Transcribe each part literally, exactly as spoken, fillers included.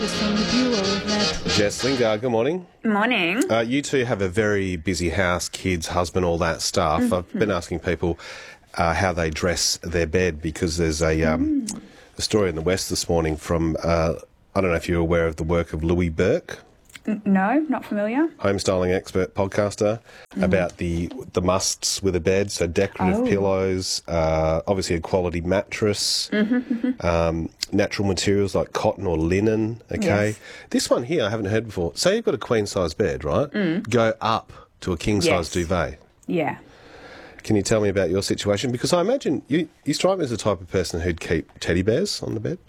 Just from the Bureau of Met. Jess Lingard, good morning. Morning. Uh, you two have a very busy house, kids, husband, all that stuff. Mm-hmm. I've been asking people uh, how they dress their bed because there's a, um, mm. a story in the West this morning from, uh, I don't know if you're aware of the work of Louis Burke. No, not familiar. Home styling expert, podcaster, mm. about the the musts with a bed, so decorative oh. pillows, uh, obviously a quality mattress, mm-hmm, mm-hmm. Um, natural materials like cotton or linen, okay? Yes. This one here I haven't heard before. Say you've got a queen-size bed, right? Mm. Go up to a king-size yes. duvet. Yeah. Can you tell me about your situation? Because I imagine you, you strike me as the type of person who'd keep teddy bears on the bed.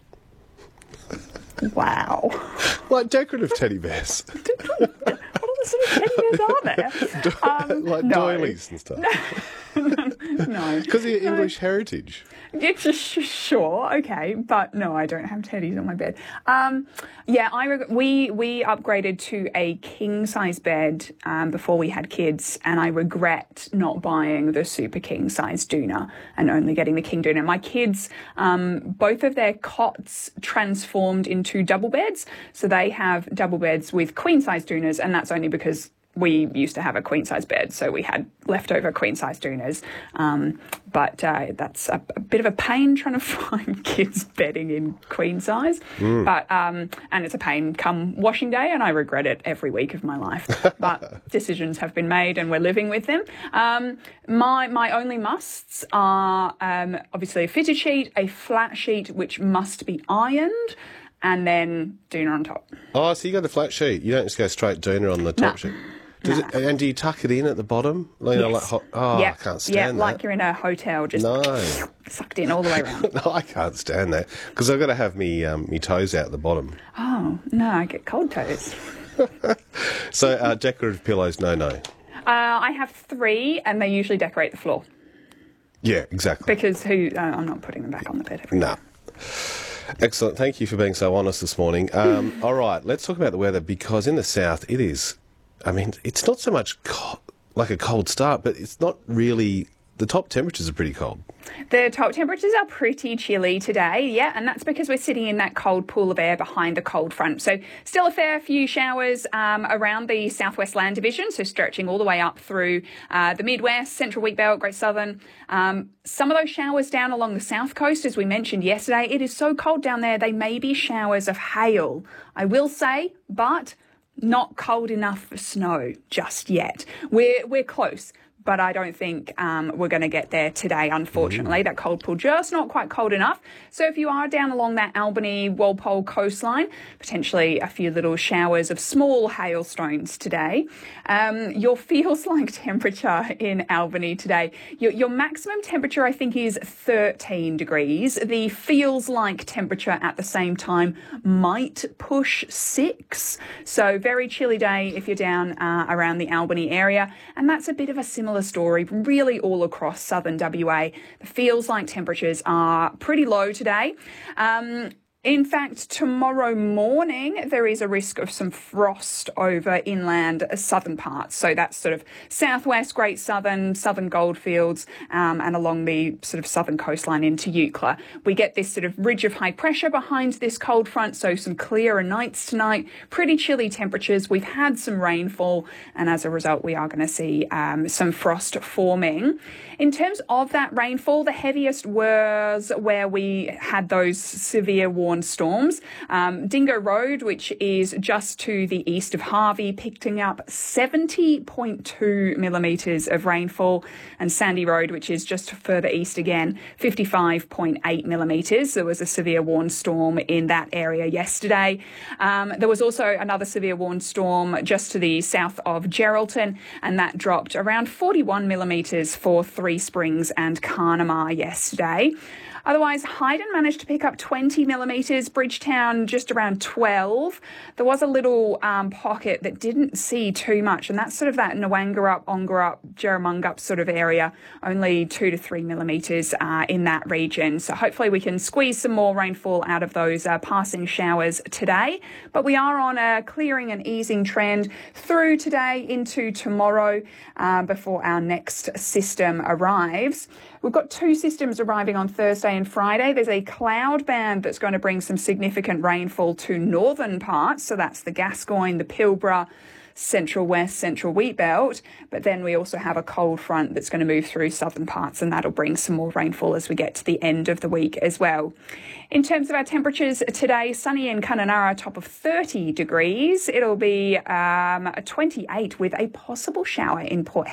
Wow. Like decorative teddy bears. What other sort of teddy bears are there? Um, like no. doilies and stuff. No. Because of your no. English heritage. It's just sure, okay, but no, I don't have teddies on my bed. Um, yeah, I reg- we we upgraded to a king size bed um, before we had kids, and I regret not buying the super king size doona and only getting the king doona. My kids, um, both of their cots transformed into double beds, so they have double beds with queen size doonas, and that's only because we used to have a queen-size bed, so we had leftover queen-size doonas. Um, but uh, that's a, a bit of a pain trying to find kids bedding in queen-size. Mm. But um, and it's a pain come washing day, and I regret it every week of my life. But decisions have been made, and we're living with them. Um, my my only musts are um, obviously a fitted sheet, a flat sheet which must be ironed, and then doona on top. Oh, so you got the flat sheet. You don't just go straight doona on the top no. sheet. Does no. it, and do you tuck it in at the bottom? You know, yes. like hot, oh, yep. I can't stand yeah, that. like you're in a hotel, just no. sucked in all the way around. No, I can't stand that because I've got to have me um, me toes out the bottom. Oh, no, I get cold toes. So uh, decorative pillows, no, no. Uh, I have three, and they usually decorate the floor. Yeah, exactly. Because who? Uh, I'm not putting them back on the bed every No. Excellent. Thank you for being so honest this morning. Um, all right, let's talk about the weather because in the south it is, I mean, it's not so much co- like a cold start, but it's not really, the top temperatures are pretty cold. The top temperatures are pretty chilly today, yeah, and that's because we're sitting in that cold pool of air behind the cold front. So still a fair few showers um, around the southwest land division, so stretching all the way up through uh, the Midwest, Central Wheatbelt, Great Southern. Um, some of those showers down along the south coast, as we mentioned yesterday. It is so cold down there, they may be showers of hail, I will say, but not cold enough for snow just yet. We're we're close, but I don't think um, we're going to get there today, unfortunately. Mm. That cold pool just not quite cold enough. So if you are down along that Albany, Walpole coastline, potentially a few little showers of small hailstones today. Um, your feels like temperature in Albany today, your, your maximum temperature, I think, is thirteen degrees. The feels like temperature at the same time might push six. So very chilly day if you're down uh, around the Albany area. And that's a bit of a similar story really all across southern W A. The feels like temperatures are pretty low today. Um, In fact, tomorrow morning, there is a risk of some frost over inland southern parts. So that's sort of southwest, Great Southern, southern Goldfields, um, and along the sort of southern coastline into Eucla. We get this sort of ridge of high pressure behind this cold front, so some clearer nights tonight, pretty chilly temperatures. We've had some rainfall, and as a result, we are going to see um, some frost forming. In terms of that rainfall, the heaviest was where we had those severe warm storms. Um, Dingo Road, which is just to the east of Harvey, picking up seventy point two millimetres of rainfall, and Sandy Road, which is just further east again, fifty-five point eight millimetres. There was a severe warm storm in that area yesterday. Um, there was also another severe warm storm just to the south of Geraldton, and that dropped around forty-one millimetres for Three Springs and Carnamah yesterday. Otherwise, Hayden managed to pick up twenty millimetres, Bridgetown just around twelve. There was a little um, pocket that didn't see too much, and that's sort of that Nwangarup, Ongarup, Jerramungup sort of area, only two to three millimetres uh, in that region. So hopefully we can squeeze some more rainfall out of those uh, passing showers today. But we are on a clearing and easing trend through today into tomorrow uh, before our next system arrives. We've got two systems arriving on Thursday and Friday. There's a cloud band that's going to bring some significant rainfall to northern parts. So that's the Gascoyne, the Pilbara, Central West, Central Wheat Belt. But then we also have a cold front that's going to move through southern parts, and that'll bring some more rainfall as we get to the end of the week as well. In terms of our temperatures today, sunny in Kununurra, top of thirty degrees. It'll be um, twenty-eight with a possible shower in Port